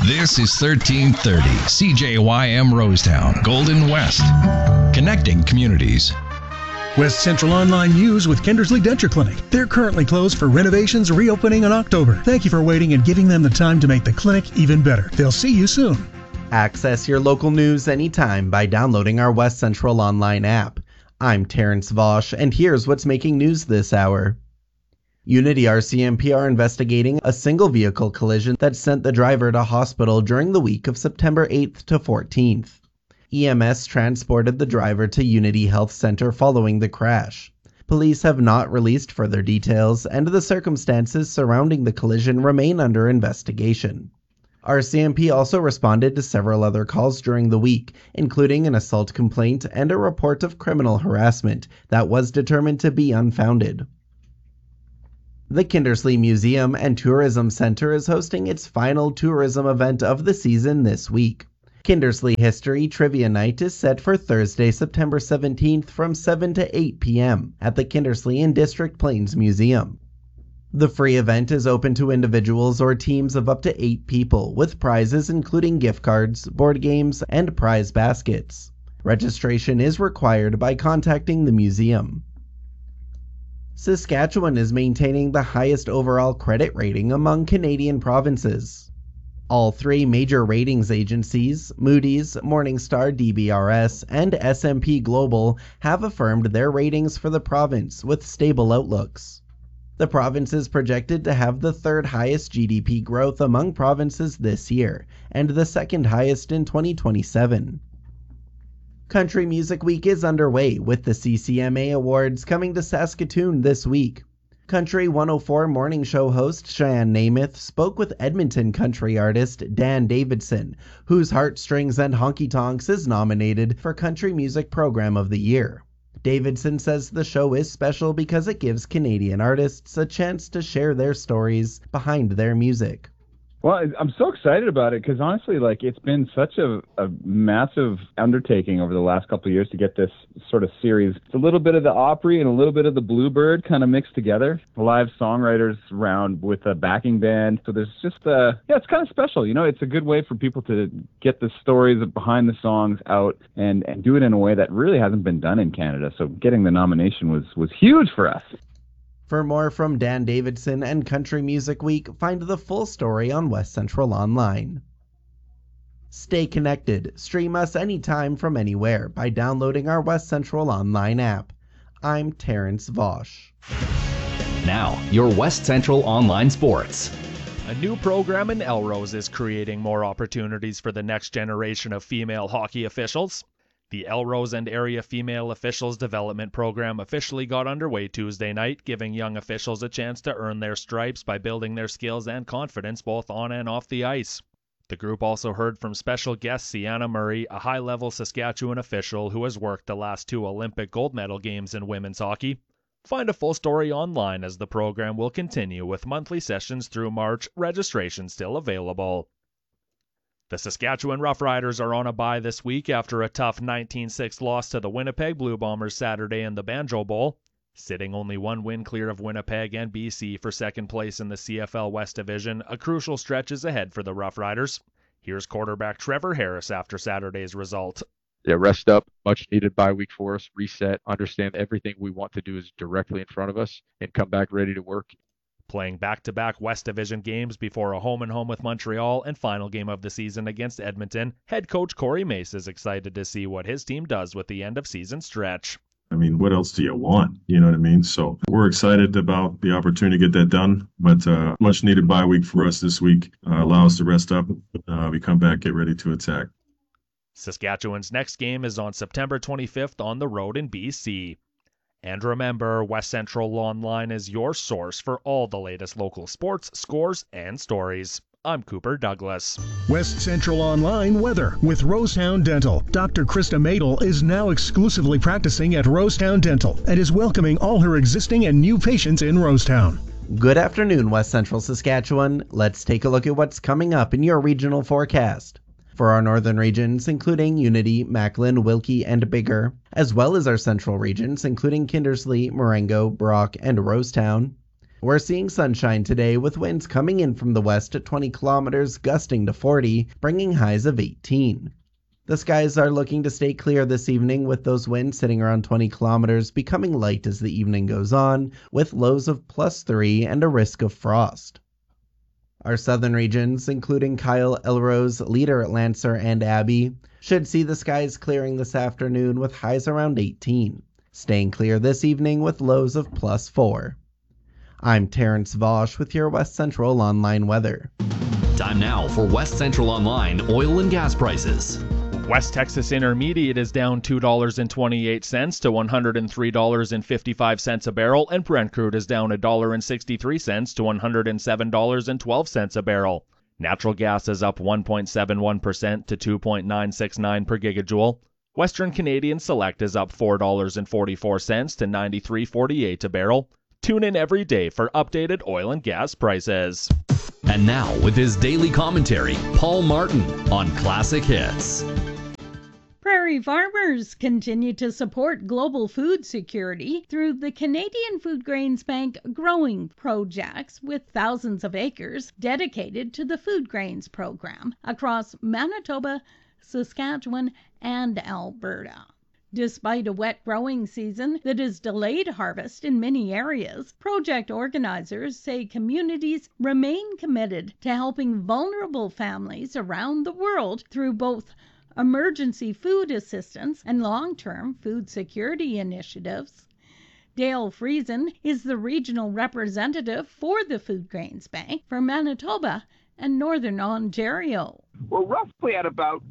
This is 1330 CJYM Rosetown, Golden West. Connecting communities. West Central Online News with Kindersley Denture Clinic. They're currently closed for renovations reopening in October. Thank you for waiting and giving them the time to make the clinic even better. They'll see you soon. Access your local news anytime by downloading our West Central Online app. I'm Terrence Vosch, and here's what's making news this hour. Unity RCMP are investigating a single vehicle collision that sent the driver to hospital during the week of September 8th to 14th. EMS transported the driver to Unity Health Center following the crash. Police have not released further details, and the circumstances surrounding the collision remain under investigation. RCMP also responded to several other calls during the week, including an assault complaint and a report of criminal harassment that was determined to be unfounded. The Kindersley Museum and Tourism Center is hosting its final tourism event of the season this week. Kindersley History Trivia Night is set for Thursday, September 17th from 7 to 8 p.m. at the Kindersley and District Plains Museum. The free event is open to individuals or teams of up to 8 people, with prizes including gift cards, board games, and prize baskets. Registration is required by contacting the museum. Saskatchewan is maintaining the highest overall credit rating among Canadian provinces. All 3 major ratings agencies, Moody's, Morningstar DBRS, and S&P Global, have affirmed their ratings for the province with stable outlooks. The province is projected to have the 3rd highest GDP growth among provinces this year, and the 2nd highest in 2027. Country Music Week is underway, with the CCMA Awards coming to Saskatoon this week. Country 104 morning show host Cheyenne Namath spoke with Edmonton country artist Dan Davidson, whose Heartstrings and Honky Tonks is nominated for Country Music Program of the Year. Davidson says the show is special because it gives Canadian artists a chance to share their stories behind their music. Well, I'm so excited about it because honestly, it's been such a massive undertaking over the last couple of years to get this sort of series. It's a little bit of the Opry and a little bit of the Bluebird kind of mixed together. Live songwriters around with a backing band. So there's just, it's kind of special. It's a good way for people to get the stories behind the songs out and do it in a way that really hasn't been done in Canada. So getting the nomination was huge for us. For more from Dan Davidson and Country Music Week, find the full story on West Central Online. Stay connected. Stream us anytime from anywhere by downloading our West Central Online app. I'm Terrence Vosch. Now, your West Central Online Sports. A new program in Elrose is creating more opportunities for the next generation of female hockey officials. The Elrose and Area Female Officials Development Program officially got underway Tuesday night, giving young officials a chance to earn their stripes by building their skills and confidence both on and off the ice. The group also heard from special guest Sienna Murray, a high-level Saskatchewan official who has worked the last 2 Olympic gold medal games in women's hockey. Find a full story online as the program will continue with monthly sessions through March, registration still available. The Saskatchewan Roughriders are on a bye this week after a tough 19-6 loss to the Winnipeg Blue Bombers Saturday in the Banjo Bowl. Sitting only 1 win clear of Winnipeg and BC for second place in the CFL West Division, a crucial stretch is ahead for the Roughriders. Here's quarterback Trevor Harris after Saturday's result. Yeah, rest up, much needed bye week for us, reset, understand everything we want to do is directly in front of us, and come back ready to work. Playing back-to-back West Division games before a home-and-home with Montreal and final game of the season against Edmonton, head coach Corey Mace is excited to see what his team does with the end-of-season stretch. I mean, what else do you want? You know what I mean? So we're excited about the opportunity to get that done, but much needed bye week for us this week. Allow us to rest up. We come back, get ready to attack. Saskatchewan's next game is on September 25th on the road in BC. And remember, West Central Online is your source for all the latest local sports, scores, and stories. I'm Cooper Douglas. West Central Online weather with Rosetown Dental. Dr. Krista Madel is now exclusively practicing at Rosetown Dental and is welcoming all her existing and new patients in Rosetown. Good afternoon, West Central Saskatchewan. Let's take a look at what's coming up in your regional forecast. For our northern regions, including Unity, Macklin, Wilkie, and Biggar, as well as our central regions, including Kindersley, Marengo, Brock, and Rosetown. We're seeing sunshine today with winds coming in from the west at 20 kilometers, gusting to 40, bringing highs of 18. The skies are looking to stay clear this evening with those winds sitting around 20 kilometers, becoming light as the evening goes on, with lows of +3 and a risk of frost. Our southern regions, including Kyle, Elrose, Leader, Lancer, and Abbey, should see the skies clearing this afternoon with highs around 18, staying clear this evening with lows of +4. I'm Terrence Vosch with your West Central Online weather. Time now for West Central Online oil and gas prices. West Texas Intermediate is down $2.28 to $103.55 a barrel, and Brent crude is down $1.63 to $107.12 a barrel. Natural gas is up 1.71% to 2.969 per gigajoule. Western Canadian Select is up $4.44 to 93.48 a barrel. Tune in every day for updated oil and gas prices. And now, with his daily commentary, Paul Martin on Classic Hits. Prairie farmers continue to support global food security through the Canadian Food Grains Bank growing projects, with thousands of acres dedicated to the food grains program across Manitoba, Saskatchewan, and Alberta. Despite a wet growing season that has delayed harvest in many areas, project organizers say communities remain committed to helping vulnerable families around the world through both emergency food assistance and long-term food security initiatives. Dale Friesen is the regional representative for the Food Grains Bank for Manitoba and Northern Ontario. We're roughly at about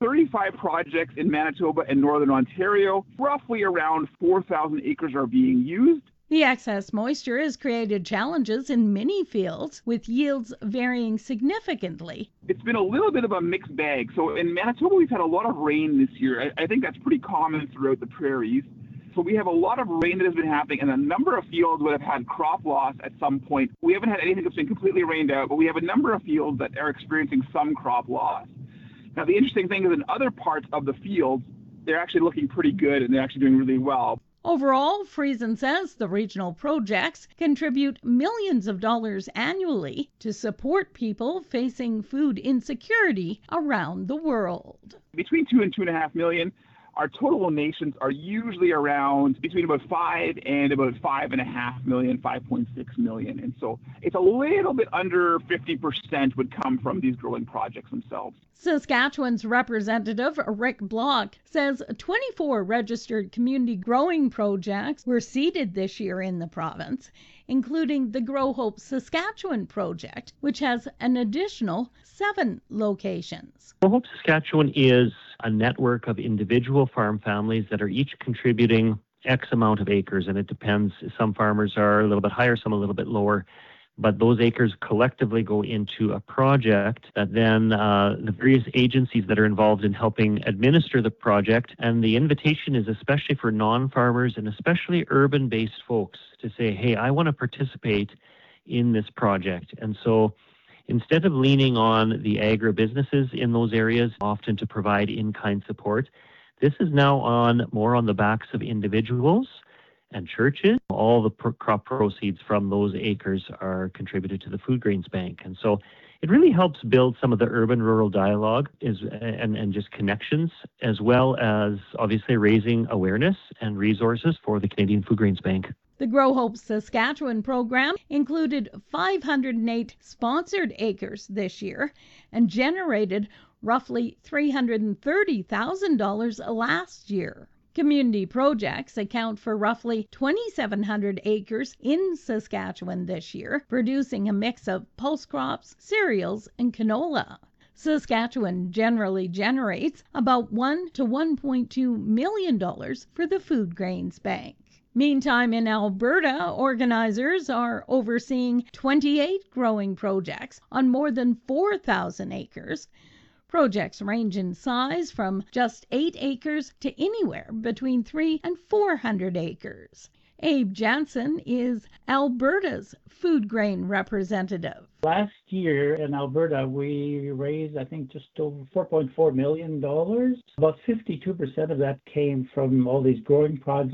35 projects in Manitoba and Northern Ontario. Roughly around 4,000 acres are being used. The excess moisture has created challenges in many fields, with yields varying significantly. It's been a little bit of a mixed bag. So in Manitoba, we've had a lot of rain this year. I think that's pretty common throughout the prairies. So we have a lot of rain that has been happening, and a number of fields would have had crop loss at some point. We haven't had anything that's been completely rained out, but we have a number of fields that are experiencing some crop loss. Now, the interesting thing is in other parts of the field, they're actually looking pretty good, and they're actually doing really well. Overall, Friesen says the regional projects contribute millions of dollars annually to support people facing food insecurity around the world. Between 2 and 2.5 million, our total donations are usually around between about 5 and about 5.5 million, 5.6 million. And so it's a little bit under 50% would come from these growing projects themselves. Saskatchewan's representative, Rick Block, says 24 registered community growing projects were seeded this year in the province, including the Grow Hope Saskatchewan project, which has an additional 7 locations. Grow Hope Saskatchewan is a network of individual farm families that are each contributing X amount of acres, and it depends. Some farmers are a little bit higher, some a little bit lower. But those acres collectively go into a project that then the various agencies that are involved in helping administer the project, and the invitation is especially for non-farmers and especially urban-based folks to say, hey, I want to participate in this project. And so instead of leaning on the agribusinesses in those areas, often to provide in-kind support, this is now more on the backs of individuals and churches. All the crop proceeds from those acres are contributed to the Food Grains Bank. And so it really helps build some of the urban-rural dialogue and just connections, as well as obviously raising awareness and resources for the Canadian Food Grains Bank. The Grow Hope Saskatchewan program included 508 sponsored acres this year and generated roughly $330,000 last year. Community projects account for roughly 2,700 acres in Saskatchewan this year, producing a mix of pulse crops, cereals, and canola. Saskatchewan generally generates about $1 to $1.2 million for the Food Grains Bank. Meantime, in Alberta, organizers are overseeing 28 growing projects on more than 4,000 acres. Projects range in size from just 8 acres to anywhere between 300 and 400 acres. Abe Jansen is Alberta's food grain representative. Last year in Alberta, we raised, I think, just over $4.4 million. About 52% of that came from all these growing projects.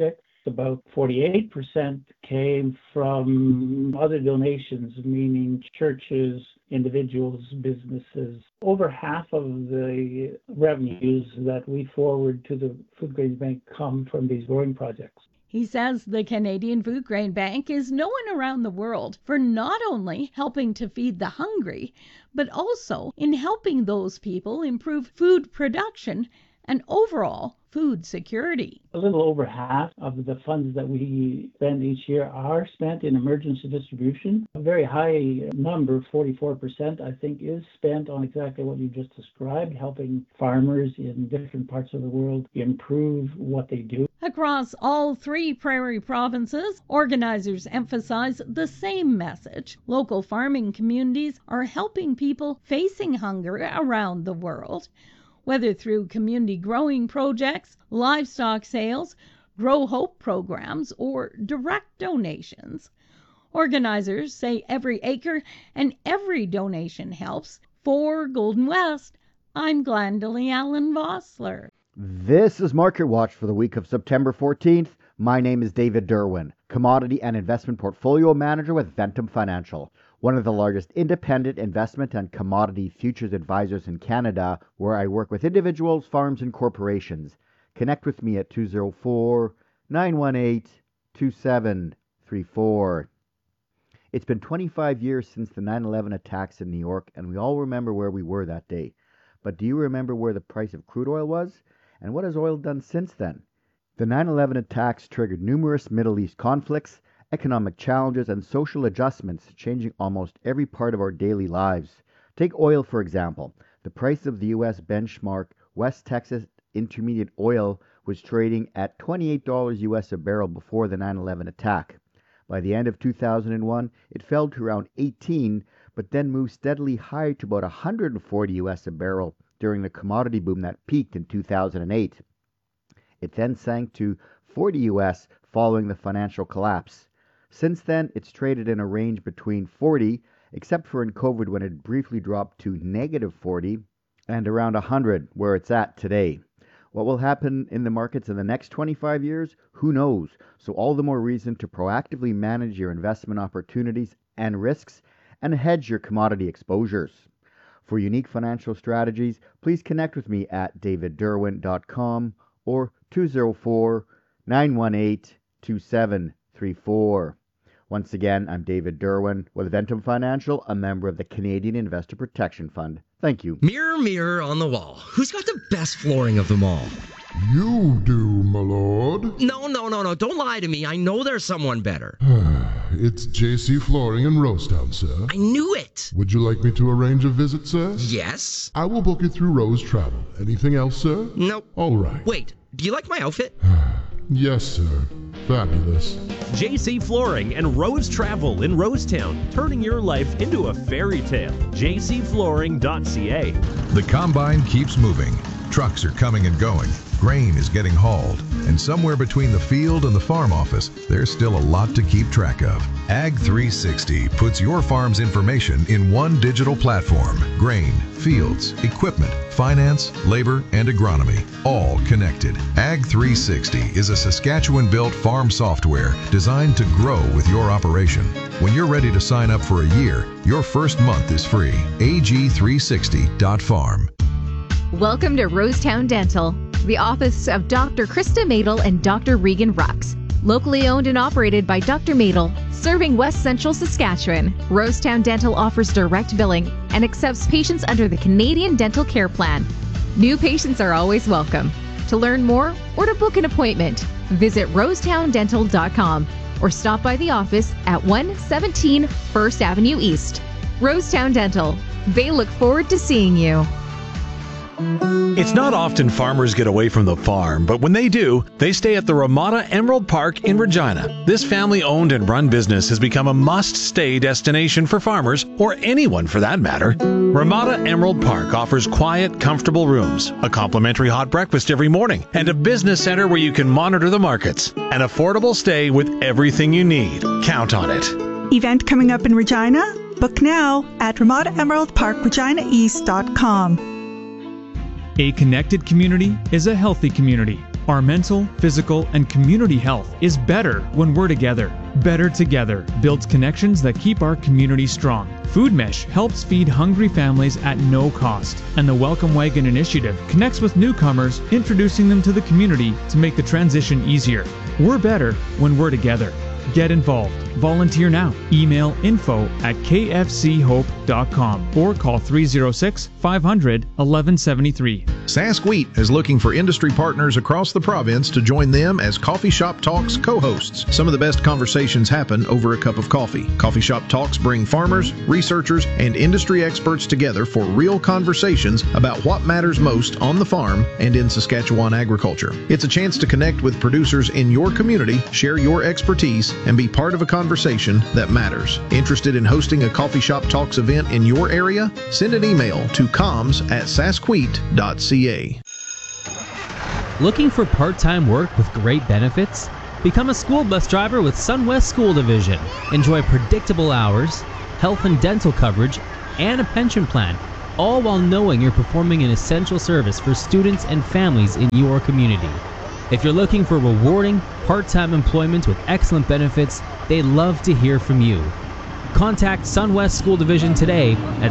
About 48% came from other donations, meaning churches, individuals, businesses. Over half of the revenues that we forward to the Food Grains Bank come from these growing projects. He says the Canadian Food Grain Bank is known around the world for not only helping to feed the hungry, but also in helping those people improve food production and overall food security. A little over half of the funds that we spend each year are spent in emergency distribution. A very high number, 44%, I think, is spent on exactly what you just described, helping farmers in different parts of the world improve what they do. Across all 3 prairie provinces, organizers emphasize the same message. Local farming communities are helping people facing hunger around the world, whether through community growing projects, livestock sales, Grow Hope programs, or direct donations. Organizers say every acre and every donation helps. For Golden West, I'm Glendalee Allen Vossler. This is Market Watch for the week of September 14th. My name is David Derwin, Commodity and Investment Portfolio Manager with Ventum Financial, one of the largest independent investment and commodity futures advisors in Canada, where I work with individuals, farms, and corporations. Connect with me at 204-918-2734. It's been 25 years since the 9/11 attacks in New York, and we all remember where we were that day. But do you remember where the price of crude oil was? And what has oil done since then? The 9/11 attacks triggered numerous Middle East conflicts, economic challenges, and social adjustments, changing almost every part of our daily lives. Take oil, for example. The price of the U.S. benchmark West Texas Intermediate oil was trading at $28 U.S. a barrel before the 9/11 attack. By the end of 2001, it fell to around 18, but then moved steadily higher to about 140 U.S. a barrel during the commodity boom that peaked in 2008. It then sank to 40 U.S. following the financial collapse. Since then, it's traded in a range between 40, except for in COVID when it briefly dropped to negative 40, and around 100, where it's at today. What will happen in the markets in the next 25 years? Who knows? So all the more reason to proactively manage your investment opportunities and risks and hedge your commodity exposures. For unique financial strategies, please connect with me at davidderwin.com or 204-918-2734. Once again, I'm David Derwin with Ventum Financial, a member of the Canadian Investor Protection Fund. Thank you. Mirror, mirror on the wall, who's got the best flooring of them all? You do, my lord. No, don't lie to me. I know there's someone better. It's JC Flooring in Rosetown, sir. I knew it. Would you like me to arrange a visit, sir? Yes. I will book it through Rose Travel. Anything else, sir? Nope. All right. Wait, do you like my outfit? Yes, sir. Fabulous. JC Flooring and Rose Travel in Rosetown, turning your life into a fairy tale. jcflooring.ca. The combine keeps moving. Trucks are coming and going. Grain is getting hauled. And somewhere between the field and the farm office, there's still a lot to keep track of. Ag 360 puts your farm's information in one digital platform. Grain, fields, equipment, finance, labor, and agronomy, all connected. Ag 360 is a Saskatchewan-built farm software designed to grow with your operation. When you're ready to sign up for a year, your first month is free. ag360.farm. Welcome to Rosetown Dental, the office of Dr. Krista Madel and Dr. Regan Rux. Locally owned and operated by Dr. Madel, serving West Central Saskatchewan, Rosetown Dental offers direct billing and accepts patients under the Canadian Dental Care Plan. New patients are always welcome. To learn more or to book an appointment, visit rosetowndental.com or stop by the office at 117 First Avenue East. Rosetown Dental. They look forward to seeing you. It's not often farmers get away from the farm, but when they do, they stay at the Ramada Emerald Park in Regina. This family-owned and run business has become a must-stay destination for farmers, or anyone for that matter. Ramada Emerald Park offers quiet, comfortable rooms, a complimentary hot breakfast every morning, and a business center where you can monitor the markets. An affordable stay with everything you need. Count on it. Event coming up in Regina? Book now at RamadaEmeraldParkReginaEast.com. A connected community is a healthy community. Our mental, physical, and community health is better when we're together. Better Together builds connections that keep our community strong. Food Mesh helps feed hungry families at no cost, and the Welcome Wagon Initiative connects with newcomers, introducing them to the community to make the transition easier. We're better when we're together. Get involved. Volunteer now. Email info@kfchope.com or call 306-500-1173. Sask Wheat is looking for industry partners across the province to join them as Coffee Shop Talks co-hosts. Some of the best conversations happen over a cup of coffee. Coffee Shop Talks bring farmers, researchers, and industry experts together for real conversations about what matters most on the farm and in Saskatchewan agriculture. It's a chance to connect with producers in your community, share your expertise, and be part of a conversation that matters. Interested in hosting a Coffee Shop Talks event in your area? Send an email to comms@saskwheat.ca. Looking for part-time work with great benefits? Become a school bus driver with SunWest School Division. Enjoy predictable hours, health and dental coverage, and a pension plan, all while knowing you're performing an essential service for students and families in your community. If you're looking for rewarding, part-time employment with excellent benefits, they'd love to hear from you. Contact SunWest School Division today at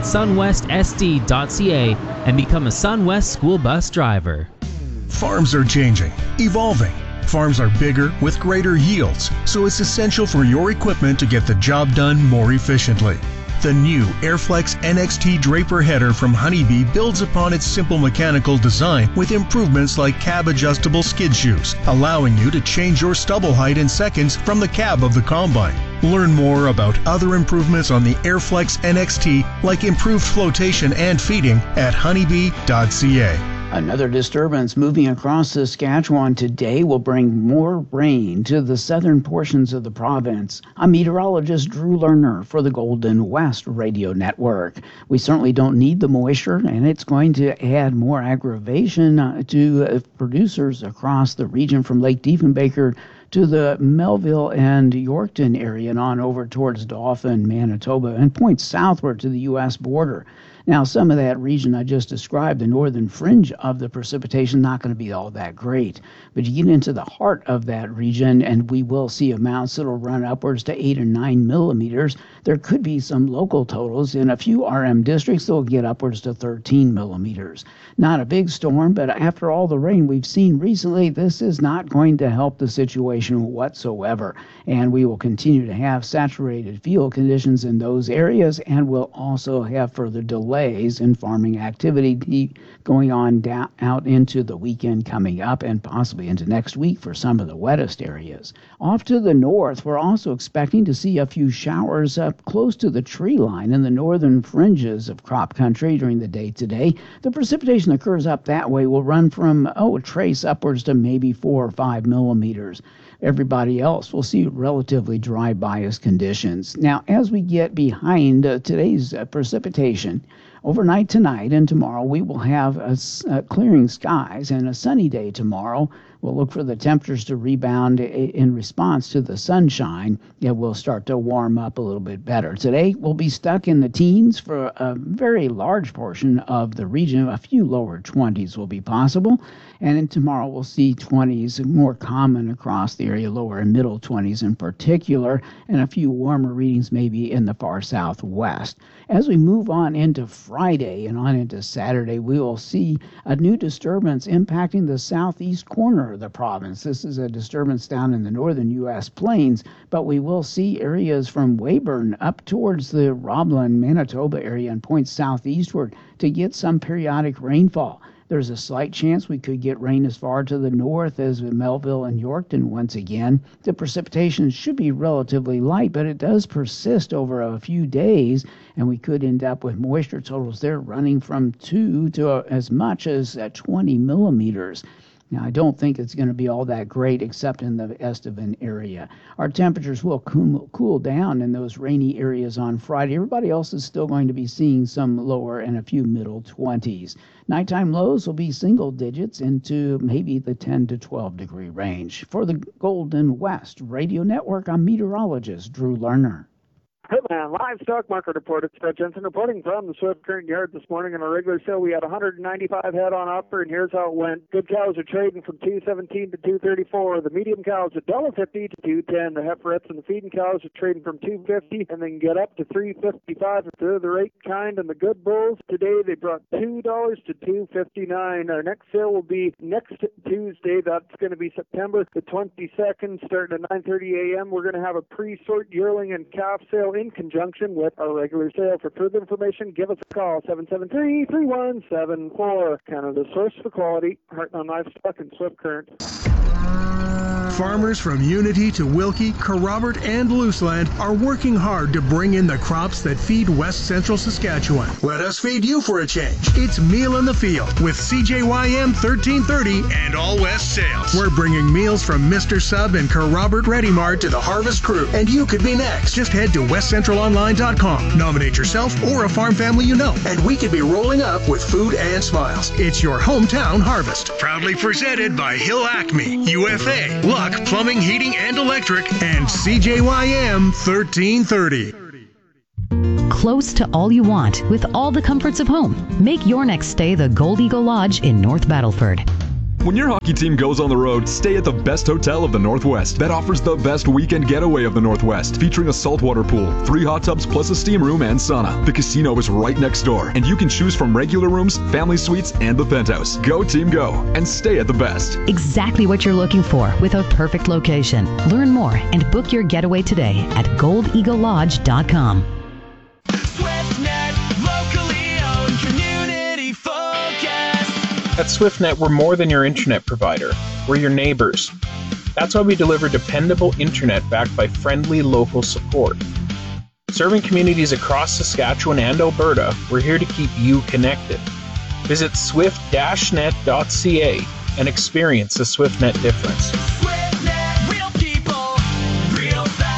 sunwestsd.ca and become a SunWest school bus driver. Farms are changing, evolving. Farms are bigger with greater yields, so it's essential for your equipment to get the job done more efficiently. The new Airflex NXT Draper header from Honeybee builds upon its simple mechanical design with improvements like cab-adjustable skid shoes, allowing you to change your stubble height in seconds from the cab of the combine. Learn more about other improvements on the Airflex NXT, like improved flotation and feeding, at honeybee.ca. Another disturbance moving across Saskatchewan today will bring more rain to the southern portions of the province. I'm meteorologist Drew Lerner for the Golden West Radio Network. We certainly don't need the moisture, and it's going to add more aggravation to producers across the region from Lake Diefenbaker to the Melville and Yorkton area and on over towards Dauphin, Manitoba, and points southward to the U.S. border. Now, some of that region I just described, the northern fringe of the precipitation, not going to be all that great. But you get into the heart of that region, and we will see amounts that will run upwards to 8 or 9 millimeters. There could be some local totals. In a few RM districts, they'll get upwards to 13 millimeters. Not a big storm, but after all the rain we've seen recently, this is not going to help the situation whatsoever. And we will continue to have saturated field conditions in those areas, and we'll also have further delays in farming activity going on out into the weekend coming up and possibly into next week for some of the wettest areas. Off to the north, we're also expecting to see a few showers up close to the tree line in the northern fringes of crop country during the day today. The precipitation occurs up that way will run from, a trace upwards to maybe 4 or 5 millimeters. Everybody else will see relatively dry bias conditions. Now, as we get behind today's precipitation, overnight tonight and tomorrow, we will have clearing skies and a sunny day tomorrow. We'll look for the temperatures to rebound in response to the sunshine. It will start to warm up a little bit better. Today, we'll be stuck in the teens for a very large portion of the region. A few lower 20s will be possible. And then tomorrow, we'll see 20s more common across the area, lower and middle 20s in particular, and a few warmer readings maybe in the far southwest. As we move on into Friday and on into Saturday, we will see a new disturbance impacting the southeast corner of the province. This is a disturbance down in the northern U.S. plains, but we will see areas from Weyburn up towards the Roblin, Manitoba area and points southeastward to get some periodic rainfall. There's a slight chance we could get rain as far to the north as Melville and Yorkton once again. The precipitation should be relatively light, but it does persist over a few days, and we could end up with moisture totals there running from 2 to as much as 20 millimeters. Now, I don't think it's going to be all that great except in the Estevan area. Our temperatures will cool down in those rainy areas on Friday. Everybody else is still going to be seeing some lower and a few middle 20s. Nighttime lows will be single digits into maybe the 10 to 12 degree range. For the Golden West Radio Network, I'm meteorologist Drew Lerner. Hitman Livestock Market Report. It's Fred Jensen reporting from the Swift Current Yard this morning. On a regular sale, we had 195 head on offer, and here's how it went. Good cows are trading from $2.17 to $2.34. The medium cows are $1.50 to $2.10. The heiferettes and the feeding cows are trading from $2.50 and then get up to $3.55 if they're the right kind. And the good bulls today, they brought $2 to $2.59. Our next sale will be next Tuesday. That's going to be September the 22nd, starting at 9:30 a.m. We're going to have a pre-sort yearling and calf sale in conjunction with our regular sale. For further information, give us a call, 773-3174. Canada's source for quality, Heartland Livestock and Swift Current. Farmers from Unity to Wilkie, Kerrobert, and Luseland are working hard to bring in the crops that feed West Central Saskatchewan. Let us feed you for a change. It's Meal in the Field with CJYM 1330 and All West Sales. We're bringing meals from Mr. Sub and Kerrobert Ready Mart to the Harvest Crew, and you could be next. Just head to westcentralonline.com, nominate yourself or a farm family you know, and we could be rolling up with food and smiles. It's your hometown harvest. Proudly presented by Hill Acme, UFA, Luck Plumbing, Heating, and Electric, and CJYM 1330. Close to all you want with all the comforts of home. Make your next stay the Gold Eagle Lodge in North Battleford. When your hockey team goes on the road, stay at the best hotel of the Northwest that offers the best weekend getaway of the Northwest, featuring a saltwater pool, 3 hot tubs plus a steam room and sauna. The casino is right next door, and you can choose from regular rooms, family suites, and the penthouse. Go team go, and stay at the best. Exactly what you're looking for with a perfect location. Learn more and book your getaway today at goldeaglelodge.com. At SwiftNet, we're more than your internet provider. We're your neighbors. That's why we deliver dependable internet backed by friendly local support. Serving communities across Saskatchewan and Alberta, we're here to keep you connected. Visit swift-net.ca and experience the SwiftNet difference. SwiftNet, real people, real fast.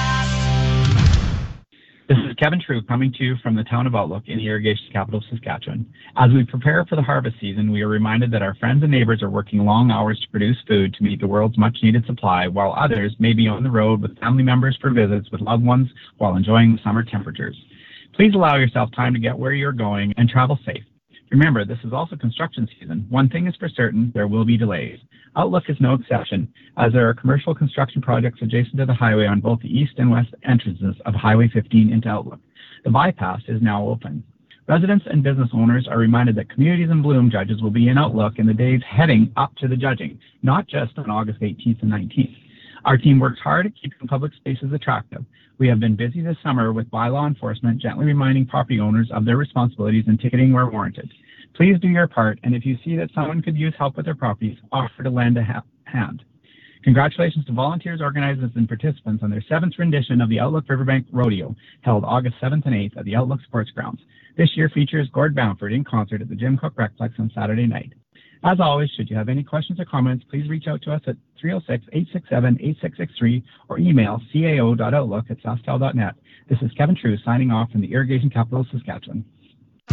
This is Kevin True coming to you from the town of Outlook in the irrigation capital of Saskatchewan. As we prepare for the harvest season, we are reminded that our friends and neighbors are working long hours to produce food to meet the world's much-needed supply, while others may be on the road with family members for visits with loved ones while enjoying the summer temperatures. Please allow yourself time to get where you're going and travel safe. Remember, this is also construction season. One thing is for certain, there will be delays. Outlook is no exception, as there are commercial construction projects adjacent to the highway on both the east and west entrances of Highway 15 into Outlook. The bypass is now open. Residents and business owners are reminded that Communities in Bloom judges will be in Outlook in the days heading up to the judging, not just on August 18th and 19th. Our team works hard at keeping public spaces attractive. We have been busy this summer with bylaw enforcement, gently reminding property owners of their responsibilities and ticketing where warranted. Please do your part, and if you see that someone could use help with their properties, offer to lend a hand. Congratulations to volunteers, organizers, and participants on their 7th rendition of the Outlook Riverbank Rodeo, held August 7th and 8th at the Outlook Sports Grounds. This year features Gord Bamford in concert at the Jim Cook Recplex on Saturday night. As always, should you have any questions or comments, please reach out to us at 306-867-8663 or email cao.outlook@sastel.net. This is Kevin True signing off from the irrigation capital of Saskatchewan.